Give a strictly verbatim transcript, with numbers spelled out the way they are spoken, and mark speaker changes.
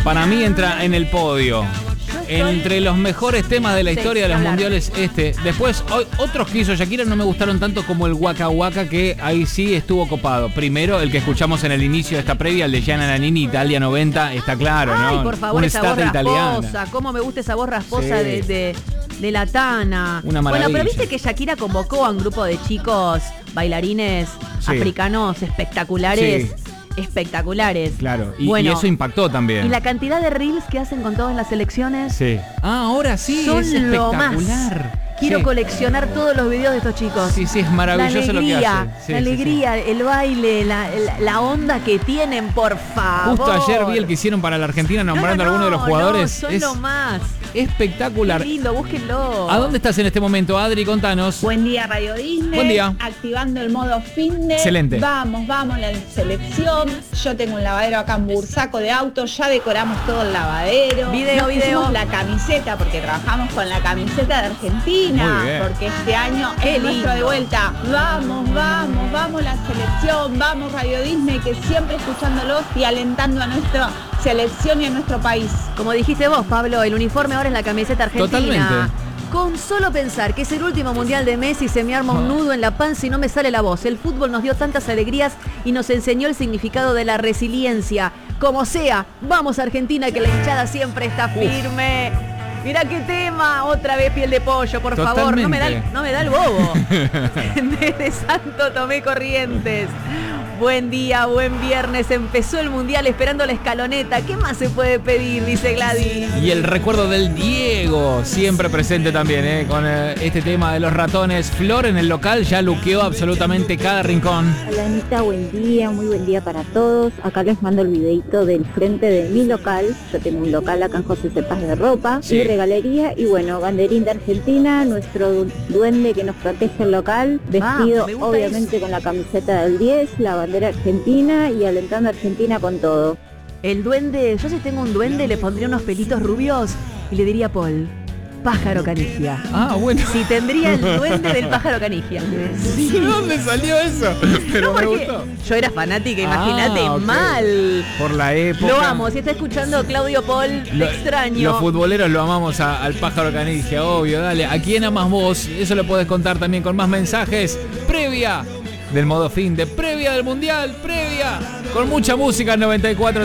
Speaker 1: Para mí entra en el podio. Entre los mejores temas de la historia de los mundiales, este. Después, hoy, otros que hizo Shakira no me gustaron tanto como el Waka Waka, que ahí sí estuvo copado. Primero, el que escuchamos en el inicio de esta previa, el de Gianna Nannini, Italia noventa, está claro, ¿no?
Speaker 2: Ay, por favor,
Speaker 1: una
Speaker 2: esa voz rasposa.
Speaker 1: Italiana.
Speaker 2: Cómo me gusta esa voz rasposa
Speaker 1: Sí.
Speaker 2: de, de, de la Tana.
Speaker 1: Una maravilla.
Speaker 2: Bueno, pero viste que Shakira convocó a un grupo de chicos bailarines
Speaker 1: Sí.
Speaker 2: africanos espectaculares.
Speaker 1: Sí.
Speaker 2: Espectaculares.
Speaker 1: Claro, y,
Speaker 2: bueno,
Speaker 1: y eso impactó también.
Speaker 2: Y la cantidad de reels que hacen con todas las selecciones.
Speaker 1: Sí. Ah, ahora sí,
Speaker 2: son
Speaker 1: es
Speaker 2: lo
Speaker 1: espectacular.
Speaker 2: más. Quiero
Speaker 1: Sí.
Speaker 2: coleccionar todos los videos de estos chicos.
Speaker 1: Sí, sí, es maravilloso
Speaker 2: la
Speaker 1: lo
Speaker 2: alegría,
Speaker 1: que hacen. Sí,
Speaker 2: la
Speaker 1: sí,
Speaker 2: alegría,
Speaker 1: sí.
Speaker 2: el baile, la, la, la onda que tienen, por favor.
Speaker 1: Justo ayer vi el que hicieron para la Argentina nombrando
Speaker 2: no, no,
Speaker 1: a algunos de los
Speaker 2: no,
Speaker 1: jugadores.
Speaker 2: son
Speaker 1: es
Speaker 2: lo más.
Speaker 1: espectacular.
Speaker 2: Qué lindo, búsquenlo.
Speaker 1: ¿A dónde estás en este momento, Adri? Contanos.
Speaker 3: Buen día, Radio Disney.
Speaker 1: Buen día.
Speaker 3: Activando el modo fitness.
Speaker 1: Excelente.
Speaker 3: Vamos, vamos, la selección. Yo tengo un lavadero acá en Bursaco de autos. Ya decoramos todo el lavadero.
Speaker 2: Video,
Speaker 3: Nos
Speaker 2: video.
Speaker 3: pusimos la camiseta porque trabajamos con la camiseta de Argentina.
Speaker 1: Muy bien.
Speaker 3: Porque este año
Speaker 2: Qué
Speaker 3: es nuestro de
Speaker 2: lindo.
Speaker 3: vuelta. Vamos, vamos, vamos la selección. Vamos Radio Disney, que siempre escuchándolos y alentando a nuestra selección y a nuestro país.
Speaker 2: Como dijiste vos, Pablo, el uniforme ahora es la camiseta argentina.
Speaker 1: Totalmente.
Speaker 2: Con solo pensar que es el último mundial de Messi, se me arma un nudo en la panza y no me sale la voz. El fútbol nos dio tantas alegrías y nos enseñó el significado de la resiliencia. Como sea, vamos Argentina, que la hinchada siempre está firme. Mirá qué tema, otra vez piel de pollo, por
Speaker 1: Totalmente.
Speaker 2: favor, no me da el, no me da el bobo. Desde Santo Tomé Corrientes. Buen día, buen viernes, empezó el mundial esperando la escaloneta. ¿Qué más se puede pedir? Dice Gladys.
Speaker 1: Y el recuerdo del Diego, siempre presente también, ¿eh? Con eh, este tema de los ratones. Flor en el local ya luqueó absolutamente cada rincón.
Speaker 4: Hola Anita, buen día, muy buen día para todos. Acá les mando el videito del frente de mi local. Yo tengo un local acá en José Cepaz de ropa
Speaker 1: Sí.
Speaker 4: y regalería. Y bueno, banderín de Argentina, nuestro duende que nos protege el local, vestido
Speaker 2: Ah, me gusta
Speaker 4: obviamente
Speaker 2: eso.
Speaker 4: con la camiseta del diez, la bandera argentina y alentando a Argentina con todo.
Speaker 2: El duende, yo si tengo un duende le pondría unos pelitos rubios y le diría Paul, pájaro canigia.
Speaker 1: Ah, bueno.
Speaker 2: Si tendría el duende del pájaro canigia.
Speaker 1: ¿De dónde salió eso? Pero
Speaker 2: No,
Speaker 1: me
Speaker 2: porque
Speaker 1: gustó.
Speaker 2: yo era fanática, imagínate,
Speaker 1: Ah, ok.
Speaker 2: mal.
Speaker 1: Por la época.
Speaker 2: Lo amo, si está escuchando Claudio Paul,
Speaker 1: Lo-
Speaker 2: te extraño.
Speaker 1: Los futboleros lo amamos a- al pájaro canigia, obvio, dale. ¿A quién amas vos? Eso lo podés contar también con más mensajes. Previa del modo fin de previa del mundial, previa. Con mucha música en noventa y cuatro.